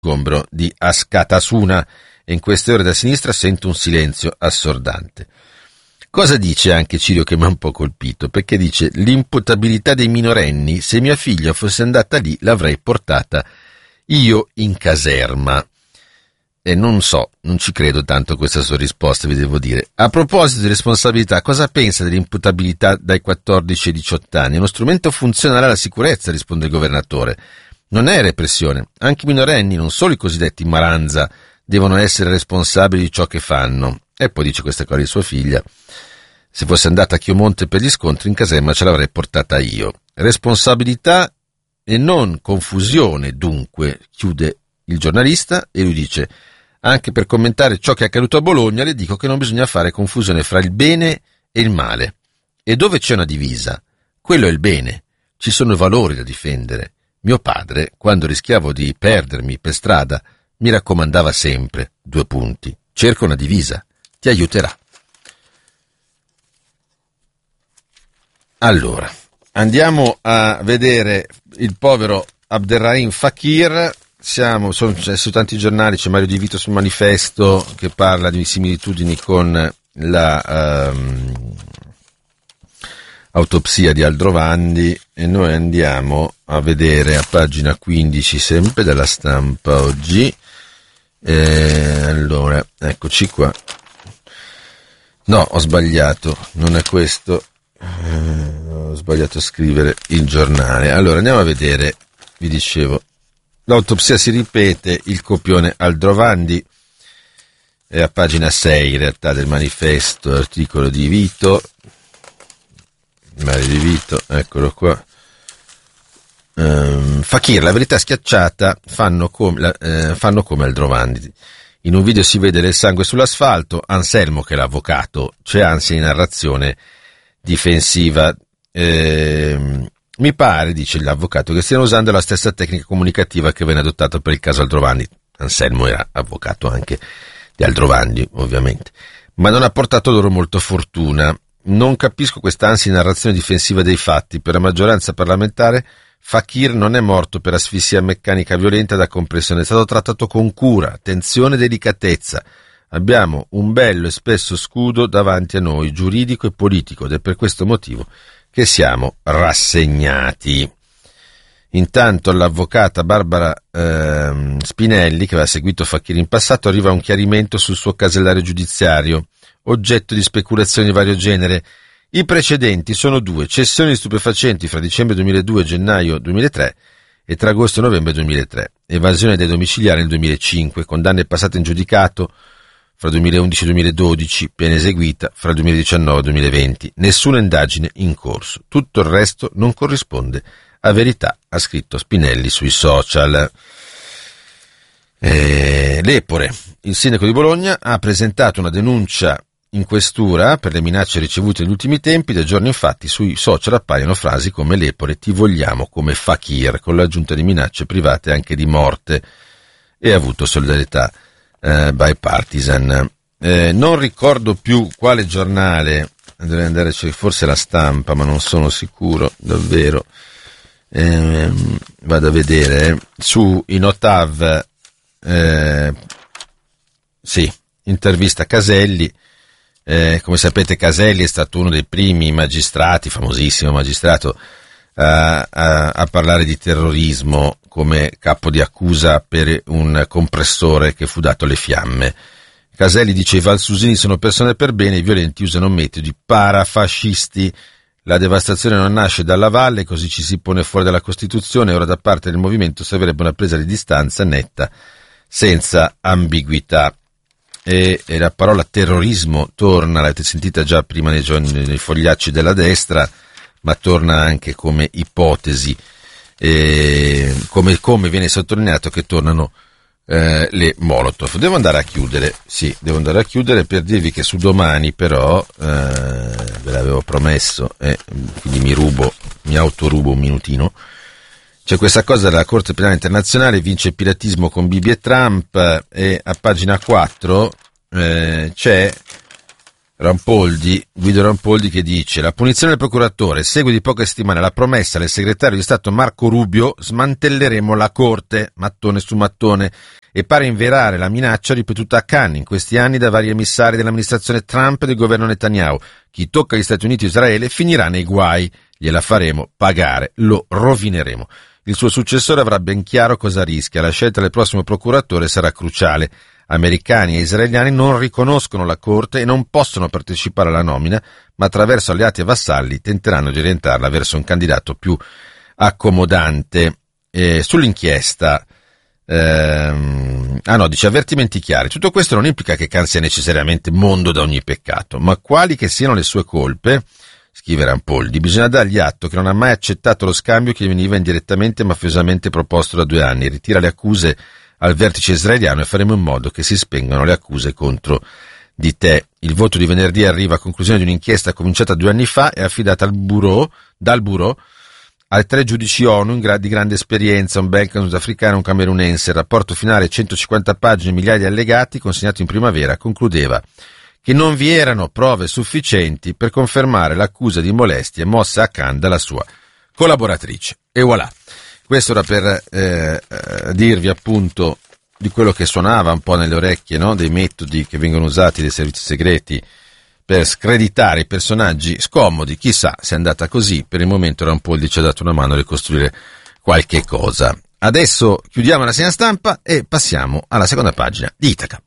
sgombro di Askatasuna, e in queste ore da sinistra sento un silenzio assordante. Cosa dice anche Cirio, che mi ha un po' colpito, perché dice: l'imputabilità dei minorenni, se mia figlia fosse andata lì l'avrei portata io in caserma. E non so, non ci credo tanto a questa sua risposta, vi devo dire. A proposito di responsabilità, cosa pensa dell'imputabilità dai 14 ai 18 anni? È uno strumento funzionale alla sicurezza, risponde il governatore. Non è repressione. Anche i minorenni, non solo i cosiddetti maranza, devono essere responsabili di ciò che fanno. E poi dice questa cosa di sua figlia: se fosse andata a Chiomonte per gli scontri, in caserma ce l'avrei portata io. Responsabilità e non confusione, dunque, chiude il giornalista, e lui dice: anche per commentare ciò che è accaduto a Bologna le dico che non bisogna fare confusione fra il bene e il male. E dove c'è una divisa, quello è il bene. Ci sono valori da difendere. Mio padre, quando rischiavo di perdermi per strada, mi raccomandava sempre, 2 punti, cerca una divisa, ti aiuterà. Allora, andiamo a vedere il povero Abderrahim Fakir. Sono su tanti giornali, c'è Mario Di Vito sul Manifesto che parla di similitudini con la autopsia di Aldrovandi, e noi andiamo a vedere a pagina 15 sempre della Stampa oggi. Allora, eccoci qua. No, ho sbagliato, non è questo, ho sbagliato a scrivere il giornale. Allora, andiamo a vedere, vi dicevo, l'autopsia si ripete, il copione Aldrovandi, è a pagina 6 in realtà del Manifesto, articolo di Vito, Mario Di Vito, eccolo qua. Fakir, la verità schiacciata, fanno come Aldrovandi. In un video si vede del sangue sull'asfalto, Anselmo, che è l'avvocato, c'è ansia in narrazione difensiva. Mi pare, dice l'avvocato, che stiano usando la stessa tecnica comunicativa che venne adottata per il caso Aldrovandi. Anselmo era avvocato anche di Aldrovandi, ovviamente, ma non ha portato loro molto fortuna. Non capisco questa ansia in narrazione difensiva dei fatti. Per la maggioranza parlamentare Fakir non è morto per asfissia meccanica violenta da compressione, è stato trattato con cura, attenzione e delicatezza. Abbiamo un bello e spesso scudo davanti a noi, giuridico e politico, ed è per questo motivo che siamo rassegnati. Intanto l'avvocata Barbara Spinelli, che aveva seguito Fakir in passato, arriva a un chiarimento sul suo casellario giudiziario, oggetto di speculazioni di vario genere. I precedenti sono 2: cessioni di stupefacenti fra dicembre 2002 e gennaio 2003 e tra agosto e novembre 2003, evasione dei domiciliari nel 2005, condanne passate in giudicato fra 2011 e 2012, pena eseguita fra il 2019 e il 2020, nessuna indagine in corso. Tutto il resto non corrisponde a verità, ha scritto Spinelli sui social. Lepore, il sindaco di Bologna, ha presentato una denuncia in questura per le minacce ricevute negli ultimi tempi. Da giorni infatti sui social appaiono frasi come: Lepore, ti vogliamo come Fakir, con l'aggiunta di minacce private anche di morte, e ha avuto solidarietà bipartisan. Non ricordo più quale giornale, dovrei andare, forse La Stampa, ma non sono sicuro davvero. Vado a vedere su Inotav, sì, intervista Caselli. Come sapete, Caselli è stato uno dei primi magistrati, famosissimo magistrato, a parlare di terrorismo come capo di accusa per un compressore che fu dato alle fiamme. Caselli dice: i valsusini sono persone per bene, i violenti usano metodi parafascisti. La devastazione non nasce dalla valle, così ci si pone fuori dalla Costituzione. Ora da parte del movimento servirebbe una presa di distanza netta, senza ambiguità. E la parola terrorismo torna, l'avete sentita già prima nei fogliacci della destra, ma torna anche come ipotesi, come viene sottolineato che tornano le Molotov. Devo andare a chiudere per dirvi che su Domani però, ve l'avevo promesso, quindi mi autorubo un minutino. C'è questa cosa della Corte Penale Internazionale, vince il piratismo con Bibi e Trump, e a pagina 4 c'è Guido Rampoldi, che dice: la punizione del procuratore segue di poche settimane la promessa del segretario di Stato Marco Rubio: smantelleremo la Corte, mattone su mattone, e pare inverare la minaccia ripetuta a Cannes in questi anni da vari emissari dell'amministrazione Trump e del governo Netanyahu. Chi tocca gli Stati Uniti e Israele finirà nei guai, gliela faremo pagare, lo rovineremo. Il suo successore avrà ben chiaro cosa rischia, la scelta del prossimo procuratore sarà cruciale. Americani e israeliani non riconoscono la Corte e non possono partecipare alla nomina, ma attraverso alleati e vassalli tenteranno di orientarla verso un candidato più accomodante. Sull'inchiesta, dice: avvertimenti chiari. Tutto questo non implica che Cannes sia necessariamente mondo da ogni peccato, ma quali che siano le sue colpe, scrive Rampoldi, bisogna dargli atto che non ha mai accettato lo scambio che gli veniva indirettamente e mafiosamente proposto da 2 anni. Ritira le accuse al vertice israeliano e faremo in modo che si spengano le accuse contro di te. Il voto di venerdì arriva a conclusione di un'inchiesta cominciata 2 anni fa e affidata dal bureau ai 3 giudici ONU di grande esperienza, un belga, un sudafricano e un camerunense. Il rapporto finale, 150 pagine e migliaia di allegati, consegnato in primavera, concludeva che non vi erano prove sufficienti per confermare l'accusa di molestie mossa a Cannes dalla sua collaboratrice. E voilà. Questo era per dirvi appunto di quello che suonava un po' nelle orecchie, no? Dei metodi che vengono usati dai servizi segreti per screditare i personaggi scomodi. Chissà se è andata così. Per il momento Rampoldi ci ha dato una mano a ricostruire qualche cosa. Adesso chiudiamo la segna stampa e passiamo alla seconda pagina di Itaca.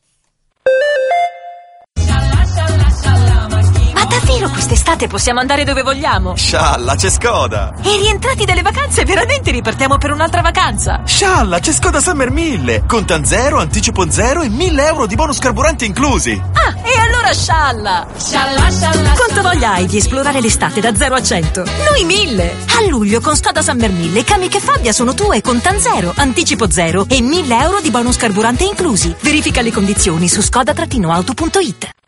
Davvero quest'estate possiamo andare dove vogliamo? Scialla, c'è Skoda! E rientrati dalle vacanze veramente ripartiamo per un'altra vacanza? Scialla, c'è Skoda Summer 1000! Contan 0, anticipo 0 e 1.000 euro di bonus carburante inclusi! Ah, e allora scialla! Scialla, scialla! Quanto voglia hai di esplorare l'estate da 0 a 100? Noi 1000! A luglio con Skoda Summer 1000 i Kamiq e Fabia sono tue con Contan 0, anticipo 0 e 1.000 euro di bonus carburante inclusi. Verifica le condizioni su skoda-auto.it.